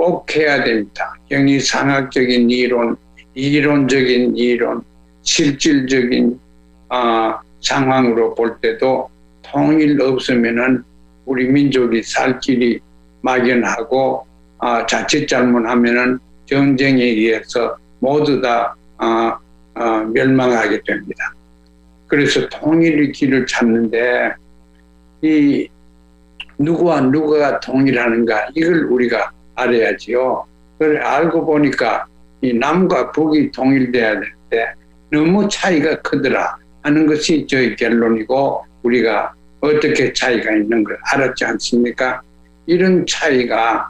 꼭 해야 됩니다. 경리상학적인 이론, 이론적인 이론, 실질적인 상황으로 볼 때도 통일 없으면은 우리 민족이 살 길이 막연하고 자칫 잘못하면은 전쟁에 의해서 모두 다 멸망하게 됩니다. 그래서 통일의 길을 찾는데 이 누구와 누가 통일하는가 이걸 우리가 알아야지요. 그걸 알고 보니까 이 남과 북이 통일돼야 되는데 너무 차이가 크더라 하는 것이 저희 결론이고 우리가 어떻게 차이가 있는 걸 알았지 않습니까? 이런 차이가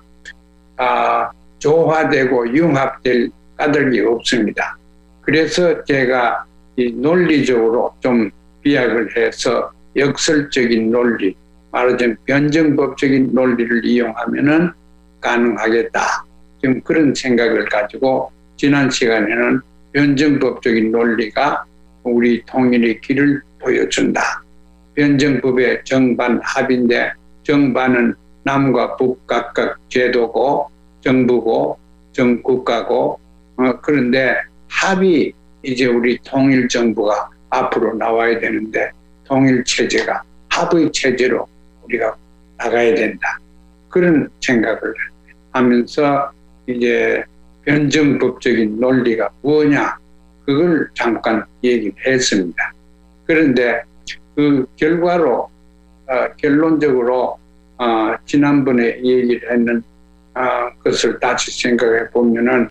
조화되고 융합될 까닭이 없습니다. 그래서 제가 이 논리적으로 좀 비약을 해서 역설적인 논리, 말하자면 변증법적인 논리를 이용하면은 가능하겠다. 지금 그런 생각을 가지고 지난 시간에는 변증법적인 논리가 우리 통일의 길을 보여준다. 변증법의 정반합인데 정반은 남과 북 각각 제도고 정부고 정국가고 그런데 합이 이제 우리 통일정부가 앞으로 나와야 되는데 통일체제가 합의 체제로 우리가 나가야 된다. 그런 생각을 하면서 이제 변증법적인 논리가 뭐냐 그걸 잠깐 얘기를 했습니다. 그런데 그 결과로 결론적으로 지난번에 얘기를 했는 것을 다시 생각해 보면은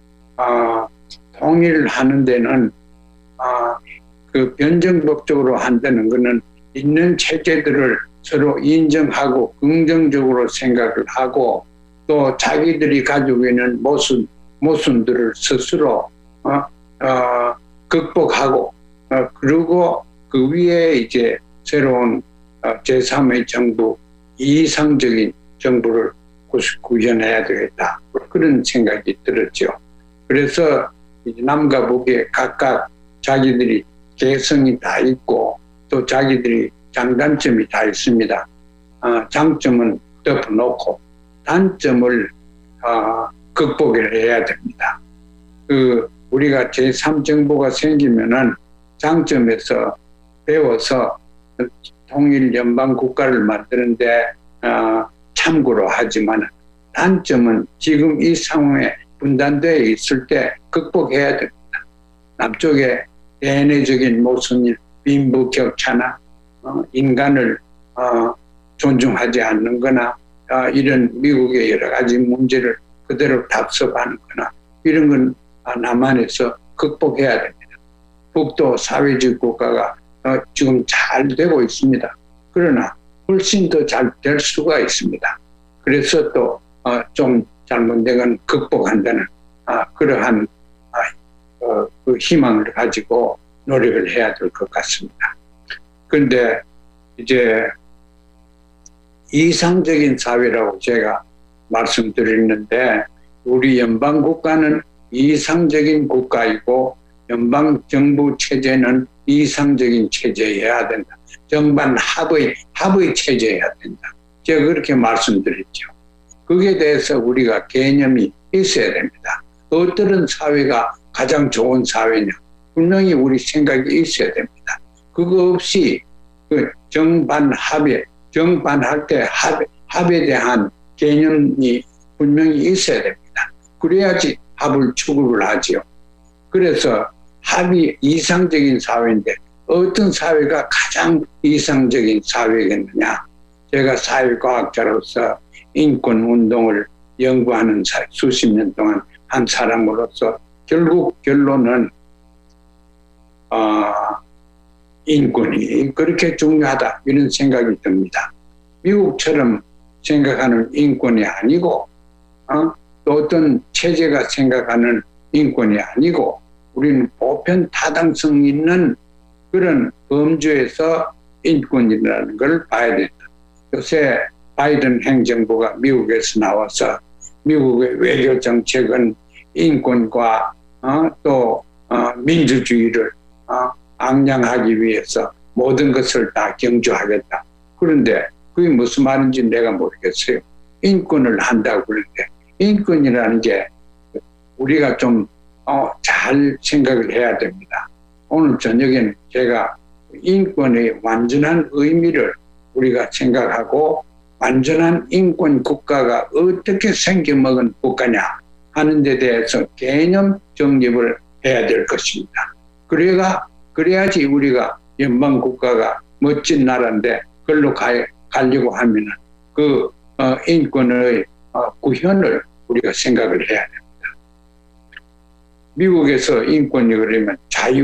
통일을 하는 데는 그 변증법적으로 한다는 것은 있는 체제들을 서로 인정하고 긍정적으로 생각을 하고 또 자기들이 가지고 있는 모순들을 스스로 극복하고 그리고 그 위에 이제 새로운 제3의 정부, 이상적인 정부를 구현해야 되겠다. 그런 생각이 들었죠. 그래서 남과 북에 각각 자기들이 개성이 다 있고 또 자기들이 장단점이 다 있습니다. 장점은 덮어놓고 단점을 극복을 해야 됩니다. 우리가 제3정부가 생기면은 장점에서 배워서 통일 연방 국가를 만드는데 참고로 하지만 단점은 지금 이 상황에 분단되어 있을 때 극복해야 됩니다. 남쪽에 대내적인 모순일, 빈부격차나 인간을 존중하지 않는 거나 이런 미국의 여러 가지 문제를 그대로 답습하는 거나 이런 건 남한에서 극복해야 됩니다. 북도 사회주의 국가가 지금 잘 되고 있습니다. 그러나 훨씬 더 잘 될 수가 있습니다. 그래서 또 좀 잘못된 건 극복한다는 그러한 그 희망을 가지고 노력을 해야 될 것 같습니다. 그런데 이제 이상적인 사회라고 제가 말씀드렸는데 우리 연방국가는 이상적인 국가이고 연방정부 체제는 이상적인 체제여야 된다. 정반 합의 체제여야 된다. 제가 그렇게 말씀드렸죠. 거기에 대해서 우리가 개념이 있어야 됩니다. 어떤 사회가 가장 좋은 사회냐? 분명히 우리 생각이 있어야 됩니다. 그거 없이 그 정반할 때 합에 대한 개념이 분명히 있어야 됩니다. 그래야지 합을 추구를 하지요. 그래서 합이 이상적인 사회인데 어떤 사회가 가장 이상적인 사회겠느냐? 제가 사회과학자로서 인권운동을 연구하는 수십 년 동안 한 사람으로서 결국 결론은 인권이 그렇게 중요하다 이런 생각이 듭니다. 미국처럼 생각하는 인권이 아니고 또 어떤 체제가 생각하는 인권이 아니고 우리는 보편 타당성 있는 그런 범주에서 인권이라는 걸 봐야 된다. 요새 바이든 행정부가 미국에서 나와서 미국의 외교 정책은 인권과 또 민주주의를 앙양하기 위해서 모든 것을 다 경주하겠다. 그런데 그게 무슨 말인지 내가 모르겠어요. 인권을 한다고 그러는데 인권이라는 게 우리가 좀 잘 생각을 해야 됩니다. 오늘 저녁에는 제가 인권의 완전한 의미를 우리가 생각하고 완전한 인권 국가가 어떻게 생겨먹은 국가냐 하는 데 대해서 개념 정립을 해야 될 것입니다. 그래야지 우리가 연방 국가가 멋진 나라인데 그걸로 가려고 하면 그 인권의 구현을 우리가 생각을 해야 됩니다. 미국에서 인권이 그러면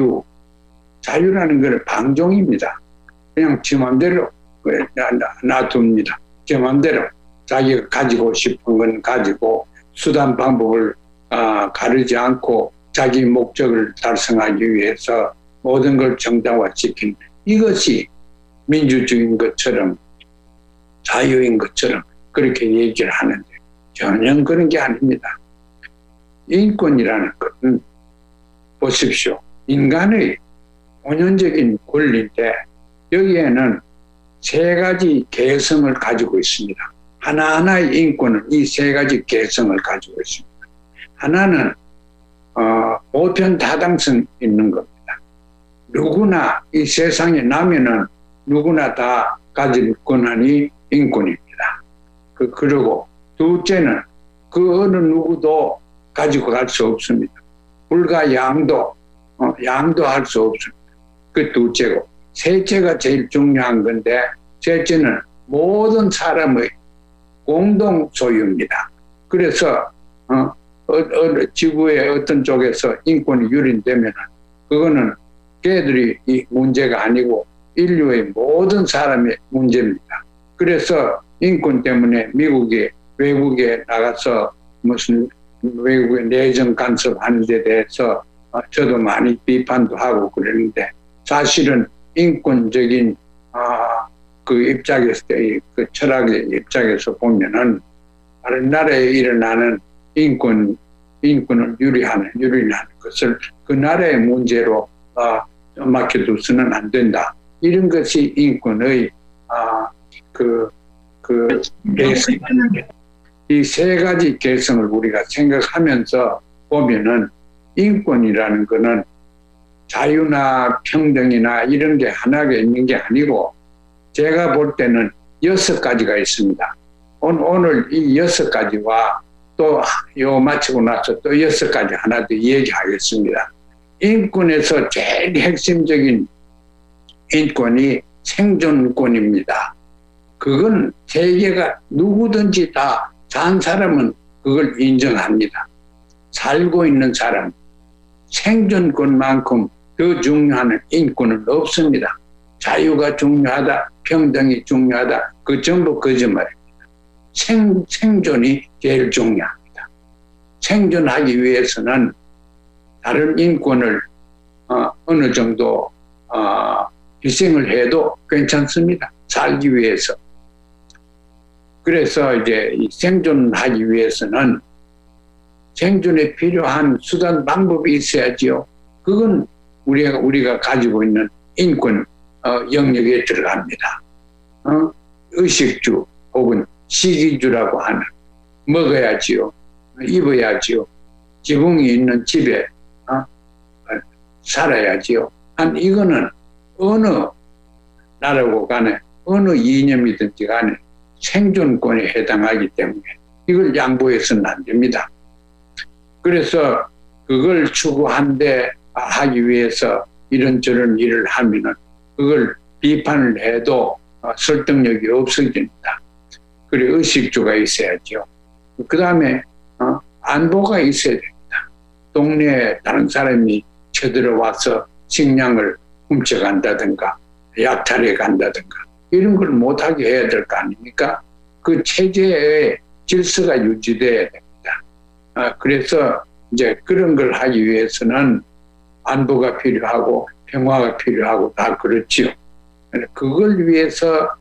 자유라는 것은 방종입니다. 그냥 지 맘대로 놔둡니다. 제 맘대로 자기가 가지고 싶은 건 가지고 수단 방법을 가르지 않고 자기 목적을 달성하기 위해서 모든 걸 정당화시킨 이것이 민주주의인 것처럼 자유인 것처럼 그렇게 얘기를 하는데 전혀 그런 게 아닙니다. 인권이라는 것은 보십시오. 인간의 본연적인 권리인데 여기에는 세 가지 개성을 가지고 있습니다. 하나하나의 인권은 이 세 가지 개성을 가지고 있습니다. 하나는 보편타당성 있는 겁니다. 누구나 이 세상에 나면은 누구나 다 가질 권한이 인권입니다. 그리고 둘째는 그 어느 누구도 가지고 갈 수 없습니다. 불과 양도할 수 없습니다. 그 둘째고 셋째가 제일 중요한 건데 셋째는 모든 사람의 공동 소유입니다. 그래서 지구의 어떤 쪽에서 인권이 유린되면 그거는 걔들이 이 문제가 아니고 인류의 모든 사람의 문제입니다. 그래서 인권 때문에 미국이 외국에 나가서 무슨 외국의 내정 간섭하는 데 대해서 저도 많이 비판도 하고 그러는데 사실은 인권적인 그 입장에서 그 철학의 입장에서 보면은 다른 나라에 일어나는 인권을 유린하는 것을 그 나라의 문제로 맡겨두서는 안 된다. 이런 것이 인권의 이 세 가지 개성을 우리가 생각하면서 보면은 인권이라는 것은 자유나 평등이나 이런 게 하나가 있는 게 아니고 제가 볼 때는 6가지가 있습니다. 오늘 이 6가지와 또 요 마치고 나서 또 6가지 하나 더 얘기하겠습니다. 인권에서 제일 핵심적인 인권이 생존권입니다. 그건 세계가 누구든지 다 산 사람은 그걸 인정합니다. 살고 있는 사람, 생존권만큼 더 중요한 인권은 없습니다. 자유가 중요하다, 평등이 중요하다, 그 전부 거짓말입니다. 생존이 제일 중요합니다. 생존하기 위해서는 다른 인권을 어느 정도 희생을 해도 괜찮습니다. 살기 위해서. 그래서 이제 생존하기 위해서는 생존에 필요한 수단 방법이 있어야지요. 그건 우리가 가지고 있는 인권 영역에 들어갑니다. 의식주 혹은 식이주라고 하는 먹어야지요, 입어야지요, 지붕이 있는 집에 살아야지요. 이거는 어느 나라고 간에 어느 이념이든지 간에 생존권에 해당하기 때문에 이걸 양보해서는 안 됩니다. 그래서 그걸 추구한데 하기 위해서 이런저런 일을 하면은 그걸 비판을 해도 설득력이 없어집니다. 그리고 의식주가 있어야죠. 그 다음에 안보가 있어야 됩니다. 동네에 다른 사람이 쳐들어와서 식량을 훔쳐간다든가 약탈해 간다든가 이런 걸 못하게 해야 될 거 아닙니까? 그 체제의 질서가 유지돼야 됩니다. 그래서 이제 그런 걸 하기 위해서는 안보가 필요하고 평화가 필요하고 다 그렇지요. 그걸 위해서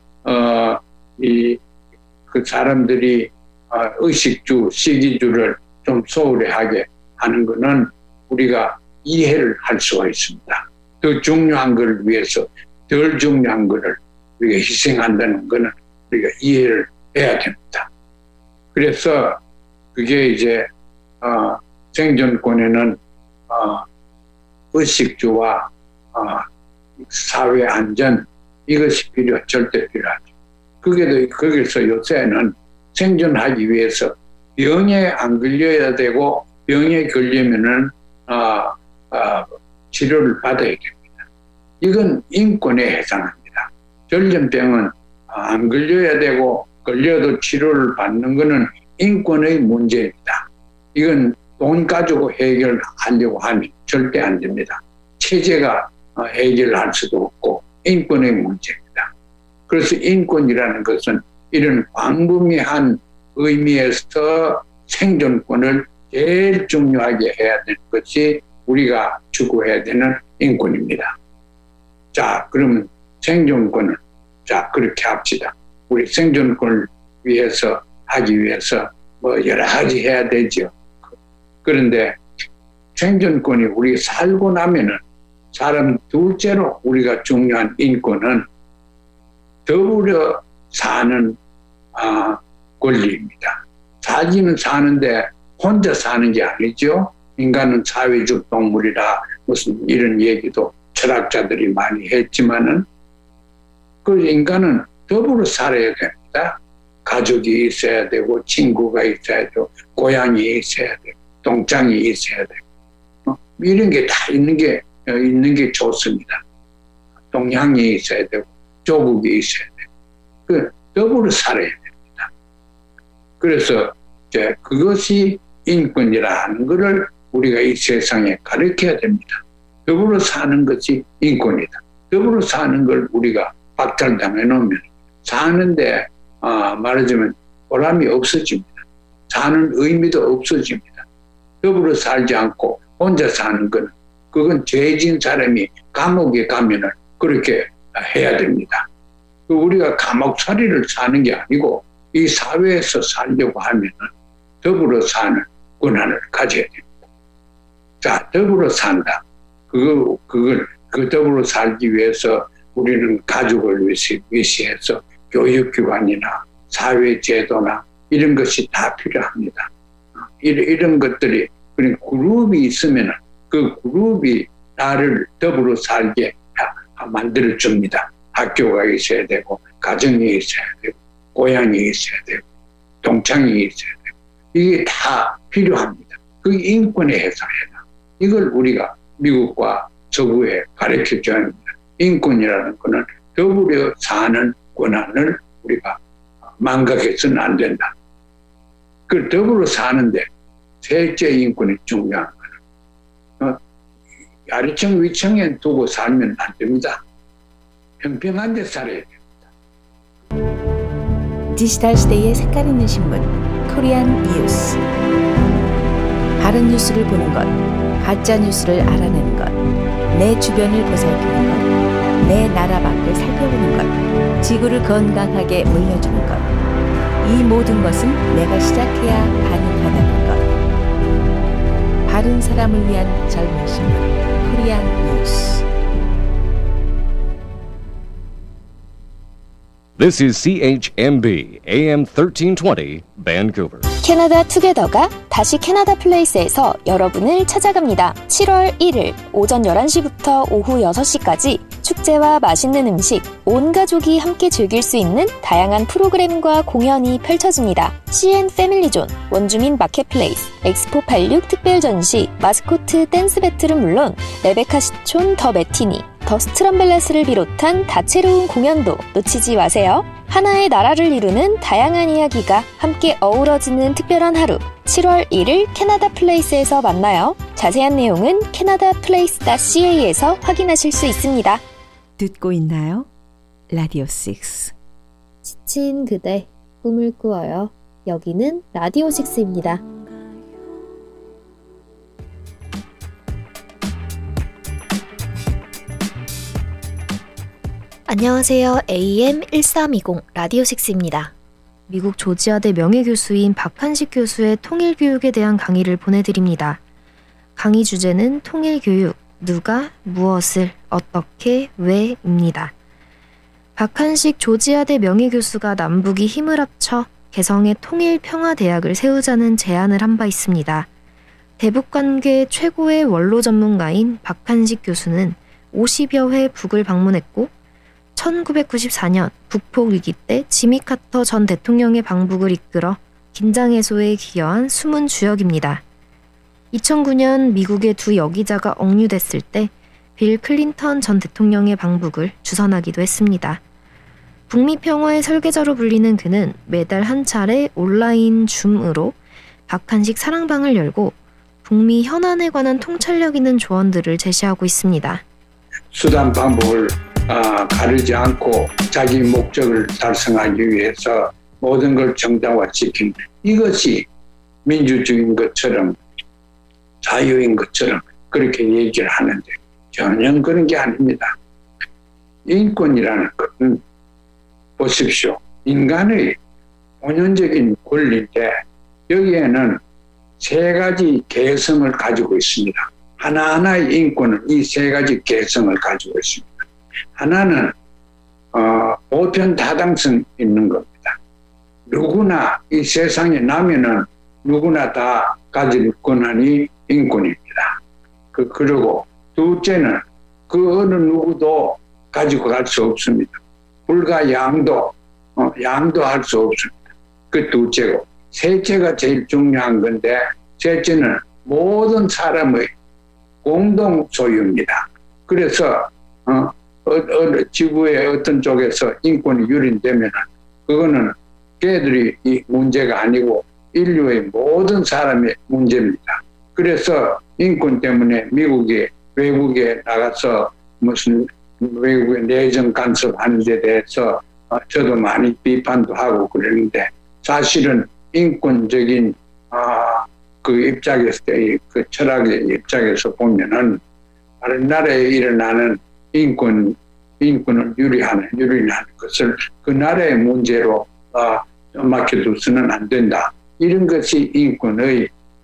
그 사람들이 의식주, 식이주를 좀 소홀히하게 하는 것은 우리가 이해를 할 수가 있습니다. 더 중요한 걸 위해서 덜 중요한 것을 우리가 희생한다는 것은 우리가 이해를 해야 됩니다. 그래서 그게 이제 생존권에는 의식주와 사회 안전 이것이 절대 필요하죠. 거기서 요새는 생존하기 위해서 병에 안 걸려야 되고 병에 걸리면은 치료를 받아야 됩니다. 이건 인권에 해당합니다. 전염병은 안 걸려야 되고 걸려도 치료를 받는 것은 인권의 문제입니다. 이건 돈 가지고 해결하려고 하면 절대 안 됩니다. 체제가 해결할 수도 없고 인권의 문제입니다. 그래서 인권이라는 것은 이런 광범위한 의미에서 생존권을 제일 중요하게 해야 되는 것이 우리가 추구해야 되는 인권입니다. 자, 그러면 생존권을 그렇게 합시다. 우리 생존권을 하기 위해서 여러 가지 해야 되죠. 그런데 생존권이 우리 살고 나면은 사람 둘째로 우리가 중요한 인권은 더불어 사는 권리입니다. 살기는 사는데 혼자 사는 게 아니죠. 인간은 사회적 동물이라 무슨 이런 얘기도 철학자들이 많이 했지만은 그 인간은 더불어 살아야 됩니다. 가족이 있어야 되고 친구가 있어야 되고 고향이 있어야 되고 동창이 있어야 되고 이런 게 다 있는 게 좋습니다. 동향이 있어야 되고 조국이 있어야 되고 더불어 살아야 됩니다. 그래서 이제 그것이 인권이라는 것을 우리가 이 세상에 가르쳐야 됩니다. 더불어 사는 것이 인권이다. 더불어 사는 걸 우리가 박탈당해 놓으면 사는데 말하자면 보람이 없어집니다. 사는 의미도 없어집니다. 더불어 살지 않고 혼자 사는 건 그건 죄진 사람이 감옥에 가면은 그렇게 해야 됩니다. 우리가 감옥살이를 사는 게 아니고 이 사회에서 살려고 하면은 더불어 사는 권한을 가져야 됩니다. 자, 더불어 산다. 그 더불어 살기 위해서 우리는 가족을 위시해서 교육기관이나 사회제도나 이런 것이 다 필요합니다. 이런 것들이 그런 그룹이 있으면 그 그룹이 나를 더불어 살게 만들어줍니다. 학교가 있어야 되고 가정이 있어야 되고 고향이 있어야 되고 동창이 있어야 되고 이게 다 필요합니다. 그 인권에 해당해요. 이걸 우리가 미국과 서구에 가르쳐줘야 합니다. 인권이라는 것은 더불어 사는 권한을 우리가 망각해서는 안 된다. 그 더불어 사는데 셋째 인권이 중요한 거는 아래층 위층에 두고 살면 안 됩니다. 평평한 데 살아야 됩니다. 디지털 시대의 색깔 있는 신문 코리안 뉴스. 바른 뉴스를 보는 것, 가짜 뉴스를 알아내는 것, 내 주변을 보살피는 것, 내 나라 밖을 살펴보는 것, 지구를 건강하게 물려주는 것. 이 모든 것은 내가 시작해야 가능하다는 것. 바른 사람을 위한 젊은 신문 코리안 뉴스. This is CHMB AM 1320 Vancouver. 캐나다 투게더가 다시 캐나다 플레이스에서 여러분을 찾아갑니다. 7월 1일 오전 11시부터 오후 6시까지 축제와 맛있는 음식, 온 가족이 함께 즐길 수 있는 다양한 프로그램과 공연이 펼쳐집니다. CN 패밀리존, 원주민 마켓플레이스, 엑스포 86 특별 전시, 마스코트 댄스 배틀은 물론 레베카 시촌 더 매티니, 더 스트럼벨라스를 비롯한 다채로운 공연도 놓치지 마세요. 하나의 나라를 이루는 다양한 이야기가 함께 어우러지는 특별한 하루. 7월 1일 캐나다 플레이스에서 만나요. 자세한 내용은 canadaplace.ca에서 확인하실 수 있습니다. 듣고 있나요? 라디오 6. 지친 그대, 꿈을 꾸어요. 여기는 라디오 6입니다. 안녕하세요. AM 1320 라디오 6입니다. 미국 조지아대 명예교수인 박한식 교수의 통일교육에 대한 강의를 보내드립니다. 강의 주제는 통일교육, 누가, 무엇을, 어떻게, 왜입니다. 박한식 조지아대 명예교수가 남북이 힘을 합쳐 개성의 통일평화대학을 세우자는 제안을 한 바 있습니다. 대북관계 최고의 원로 전문가인 박한식 교수는 50여 회 북을 방문했고 1994년 북폭 위기 때 지미 카터 전 대통령의 방북을 이끌어 긴장 해소에 기여한 숨은 주역입니다. 2009년 미국의 두 여기자가 억류됐을 때 빌 클린턴 전 대통령의 방북을 주선하기도 했습니다. 북미 평화의 설계자로 불리는 그는 매달 한 차례 온라인 줌으로 박한식 사랑방을 열고 북미 현안에 관한 통찰력 있는 조언들을 제시하고 있습니다. 수단 방법을 가르지 않고 자기 목적을 달성하기 위해서 모든 걸 정당화시킨 이것이 민주주의인 것처럼 자유인 것처럼 그렇게 얘기를 하는데 전혀 그런 게 아닙니다. 인권이라는 것은 보십시오. 인간의 본연적인 권리인데 여기에는 세 가지 개성을 가지고 있습니다. 하나하나의 인권은 이 세 가지 개성을 가지고 있습니다. 하나는 보편타당성 있는 겁니다. 누구나 이 세상에 나면은 누구나 다 가질 권한이 인권입니다. 그리고 둘째는 그 어느 누구도 가지고 갈 수 없습니다. 불과 양도할 수 없습니다. 그 둘째고 셋째가 제일 중요한 건데 셋째는 모든 사람의 공동 소유입니다. 그래서 지구의 어떤 쪽에서 인권이 유린되면 그거는 걔들이 이 문제가 아니고 인류의 모든 사람의 문제입니다. 그래서 인권 때문에 미국이 외국에 나가서 무슨 외국의 내정 간섭하는 데 대해서 저도 많이 비판도 하고 그러는데 사실은 인권적인 그 입장에서 그 철학의 입장에서 보면은 다른 나라에 일어나는 인권을 유린하는 것을 그 나라의 문제로 맡겨두서는 안 된다. 이런 것이 인권의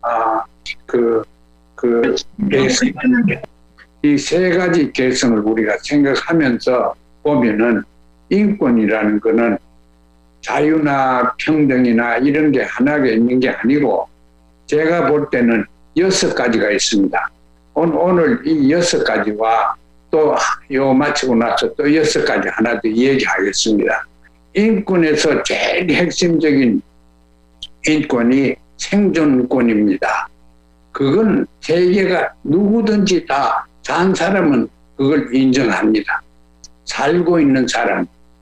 이 세 가지 개성을 우리가 생각하면서 보면은 인권이라는 거는 자유나 평등이나 이런 게 하나가 있는 게 아니고 제가 볼 때는 6가지가 있습니다. 오늘 이 6가지와 또 요 마치고 나서 또 6가지 하나 더 얘기하겠습니다. 인권에서 제일 핵심적인 인권이 생존권입니다. 그건 세계가 누구든지 다 산 사람은 그걸 인정합니다. 살고 있는 사람,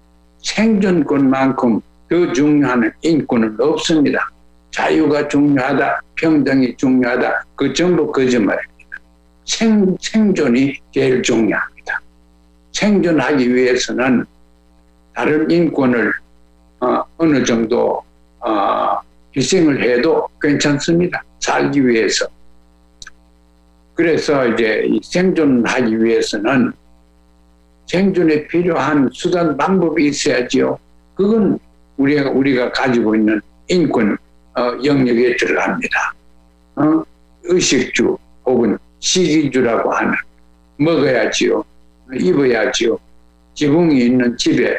생존권만큼 더 중요한 인권은 없습니다. 자유가 중요하다, 평등이 중요하다, 그 전부 거짓말입니다. 생존이 제일 중요합니다. 생존하기 위해서는 다른 인권을 어느 정도 희생을 해도 괜찮습니다. 살기 위해서. 그래서 이제 생존하기 위해서는 생존에 필요한 수단 방법이 있어야지요. 그건 우리가 가지고 있는 인권 영역에 들어갑니다. 의식주 혹은 식이주라고 하는 먹어야지요, 입어야지요, 지붕이 있는 집에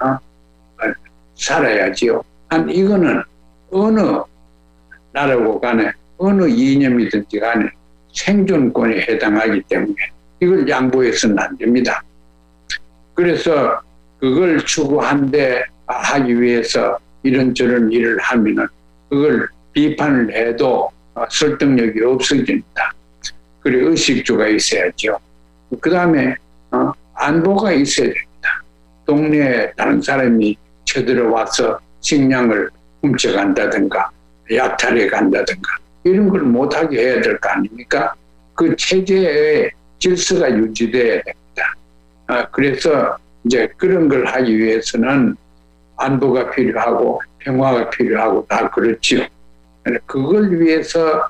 살아야지요. 이거는 어느 나라고 간에 어느 이념이든지 간에 생존권에 해당하기 때문에 이걸 양보해서는 안 됩니다. 그래서 그걸 추구하기 위해서 이런저런 일을 하면은 그걸 비판을 해도 설득력이 없어집니다. 그리고 의식주가 있어야죠. 그 다음에 안보가 있어야 됩니다. 동네에 다른 사람이 쳐들어와서 식량을 훔쳐간다든가 약탈해 간다든가 이런 걸 못하게 해야 될 거 아닙니까? 그 체제의 질서가 유지돼야 됩니다. 그래서 이제 그런 걸 하기 위해서는 안보가 필요하고 평화가 필요하고 다 그렇지요. 그걸 위해서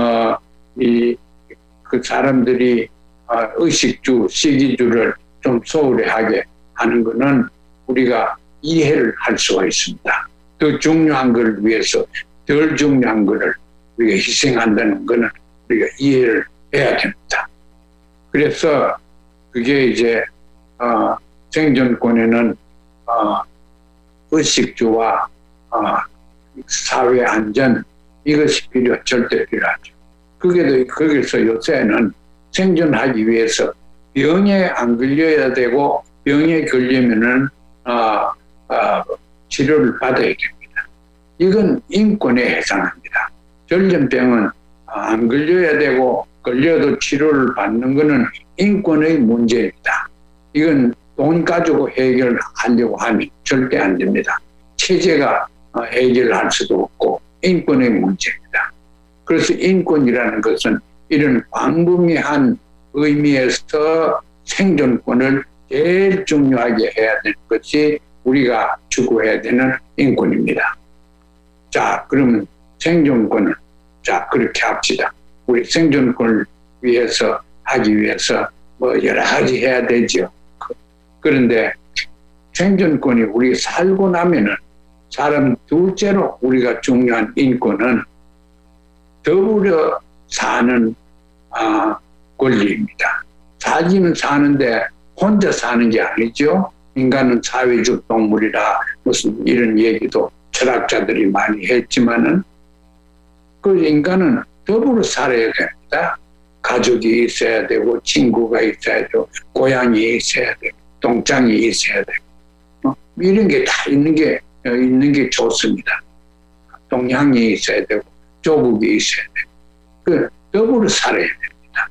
그 사람들이 의식주, 식이주를 좀 소홀히하게 하는 것은 우리가 이해를 할 수가 있습니다. 더 중요한 걸 위해서 덜 중요한 것을 우리가 희생한다는 것은 우리가 이해를 해야 됩니다. 그래서 그게 이제 생존권에는 의식주와 사회 안전 이것이 절대 필요하죠. 거기서 요새는 생존하기 위해서 병에 안 걸려야 되고 병에 걸리면은 치료를 받아야 됩니다. 이건 인권에 해당합니다. 전염병은 안 걸려야 되고 걸려도 치료를 받는 것은 인권의 문제입니다. 이건 돈 가지고 해결하려고 하면 절대 안 됩니다. 체제가 해결할 수도 없고 인권의 문제입니다. 그래서 인권이라는 것은 이런 광범위한 의미에서 생존권을 제일 중요하게 해야 되는 것이 우리가 추구해야 되는 인권입니다. 자, 그러면 생존권을 그렇게 합시다. 우리 생존권을 하기 위해서 여러 가지 해야 되죠. 그런데 생존권이 우리 살고 나면은 사람 둘째로 우리가 중요한 인권은 더불어 사는 권리입니다. 살기는 사는데 혼자 사는 게 아니죠. 인간은 사회적 동물이라 무슨 이런 얘기도 철학자들이 많이 했지만은 그 인간은 더불어 살아야 됩니다. 가족이 있어야 되고 친구가 있어야 되고 고향이 있어야 되고 동장이 있어야 되고 이런 게 다 있는 게 좋습니다. 동향이 있어야 되고 조국이 있어야 되고 더불어 살아야 됩니다.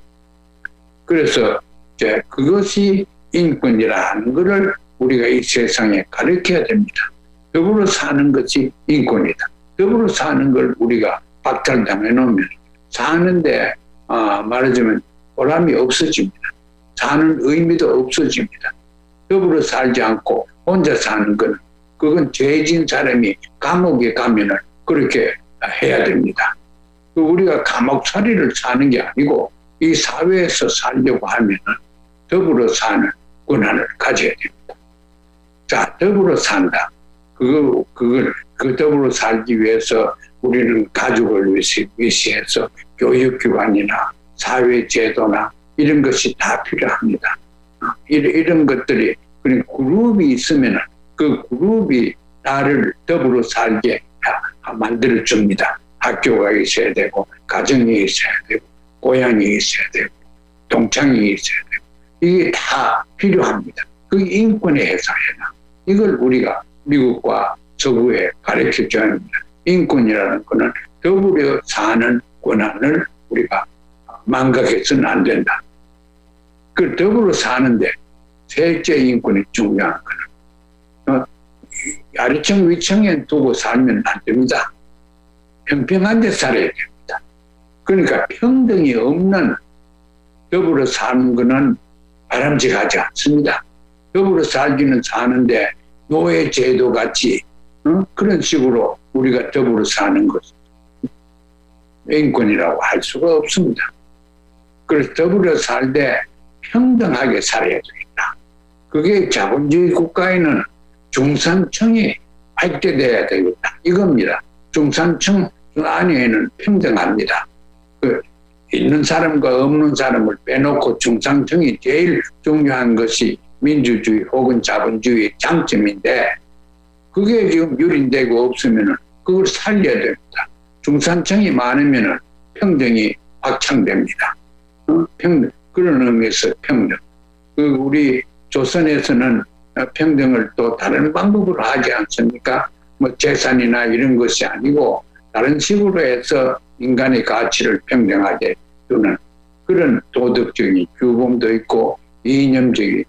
그래서 이제 그것이 인권이라는 것을 우리가 이 세상에 가르쳐야 됩니다. 더불어 사는 것이 인권이다. 더불어 사는 걸 우리가 박탈당해 놓으면 사는데 말하자면 보람이 없어집니다. 사는 의미도 없어집니다. 더불어 살지 않고 혼자 사는 건 그건 죄진 사람이 감옥에 가면은 그렇게 해야 됩니다. 우리가 감옥살이를 사는 게 아니고 이 사회에서 살려고 하면은 더불어 사는 권한을 가져야 됩니다. 자, 더불어 산다. 그 더불어 살기 위해서 우리는 가족을 위시해서 교육기관이나 사회제도나 이런 것이 다 필요합니다. 이런 것들이 그런 그룹이 있으면 그 그룹이 나를 더불어 살게 만들어줍니다. 학교가 있어야 되고 가정이 있어야 되고 고향이 있어야 되고 동창이 있어야 되고 이게 다 필요합니다. 그 인권에 해당해요. 이걸 우리가 미국과 서구에 가르쳐줘야 합니다. 인권이라는 것은 더불어 사는 권한을 우리가 망각해서는 안 된다. 그 더불어 사는데 셋째 인권이 중요한 거는 아래층 위층에 두고 살면 안 됩니다. 평평한 데 살아야 됩니다. 그러니까 평등이 없는 더불어 사는 것은 바람직하지 않습니다. 더불어 살기는 사는데 노예 제도 같이 그런 식으로 우리가 더불어 사는 것은 인권이라고 할 수가 없습니다. 그래서 더불어 살되 평등하게 살아야 되겠다. 그게 자본주의 국가에는 중산층이 발달돼야 되겠다. 이겁니다. 중산층 안에는 평등합니다. 있는 사람과 없는 사람을 빼놓고 중산층이 제일 중요한 것이 민주주의 혹은 자본주의의 장점인데 그게 지금 유린되고 없으면 그걸 살려야 됩니다. 중산층이 많으면 평등이 확장됩니다. 평등. 그런 의미에서 평등. 우리 조선에서는 평등을 또 다른 방법으로 하지 않습니까? 재산이나 이런 것이 아니고 다른 식으로 해서 인간의 가치를 평등하게 두는 그런 도덕적인 규범도 있고 이념적인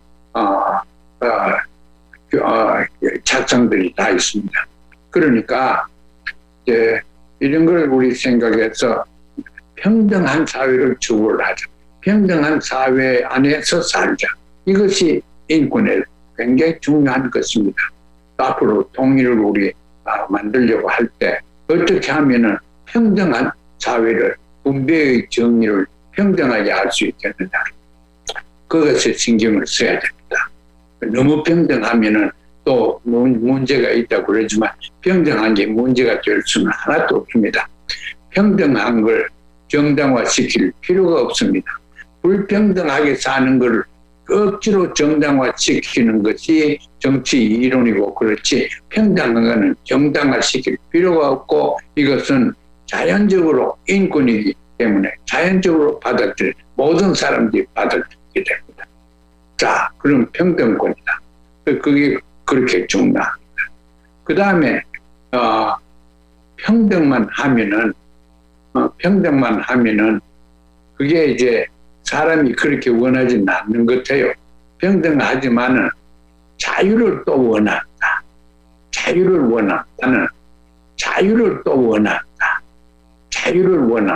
작성들이 다 있습니다. 그러니까 이제 이런 걸 우리 생각해서 평등한 사회를 추구를 하자. 평등한 사회 안에서 살자. 이것이 인권에 굉장히 중요한 것입니다. 앞으로 통일을 우리 만들려고 할 때 어떻게 하면은 평등한 사회를 분배의 정의를 평등하게 할 수 있겠느냐. 그것에 신경을 써야 됩니다. 너무 평등하면은 또 문제가 있다고 그러지만 평등한 게 문제가 될 수는 하나도 없습니다. 평등한 걸 정당화시킬 필요가 없습니다. 불평등하게 사는 걸 억지로 정당화시키는 것이 정치 이론이고 그렇지 평등한 정당화시킬 필요가 없고 이것은 자연적으로 인권이기 때문에 자연적으로 받아들일 모든 사람들이 받아들이게 됩니다. 자, 그럼 평등권이다. 그게 그렇게 중요합니다. 그 다음에 평등만 하면은 그게 이제 사람이 그렇게 원하지는 않는 것 같아요. 평등하지만은 자유를 또 원한다. 자유를 원한다는 자유를 또 원한다. 자유를 원한다.